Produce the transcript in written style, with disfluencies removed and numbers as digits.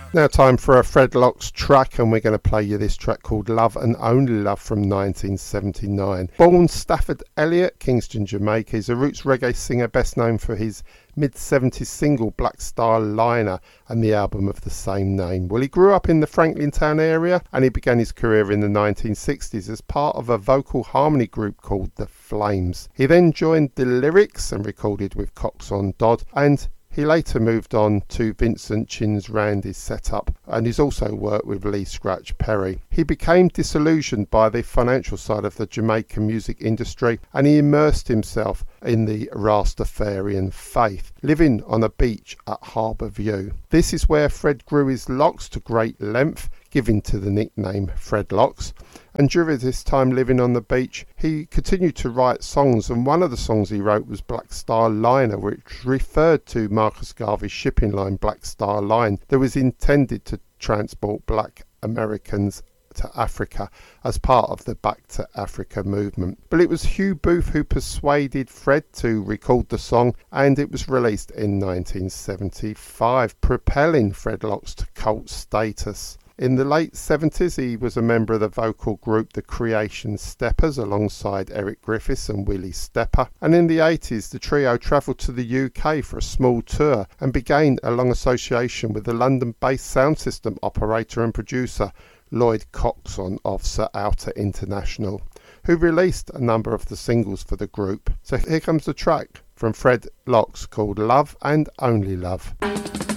Now time for a Fred Locks track, and we're going to play you this track called Love and Only Love from 1979. Born Stafford Elliott, Kingston, Jamaica, he's a roots reggae singer best known for his mid-70s single Black Star Liner and the album of the same name. Well, he grew up in the Franklin Town area and he began his career in the 1960s as part of a vocal harmony group called The Flames. He then joined The Lyrics and recorded with Cox on Dodd, and he later moved on to Vincent Chins Randy's setup, and he's also worked with Lee Scratch Perry. He became disillusioned by the financial side of the Jamaican music industry, and he immersed himself in the Rastafarian faith, living on a beach at Harbour View. This is where Fred grew his locks to great length, giving to the nickname Fred Locks. And during this time living on the beach, he continued to write songs, and one of the songs he wrote was Black Star Liner, which referred to Marcus Garvey's shipping line Black Star Line that was intended to transport black Americans to Africa as part of the Back to Africa movement. But it was Hugh Booth who persuaded Fred to record the song, and it was released in 1975, propelling Fred Locks to cult status. In the late 70s, he was a member of the vocal group The Creation Steppers alongside Eric Griffiths and Willie Stepper. And in the 80s, the trio travelled to the UK for a small tour and began a long association with the London-based sound system operator and producer Lloyd Coxon of Sir Outer International, who released a number of the singles for the group. So here comes the track from Fred Locks called Love and Only Love.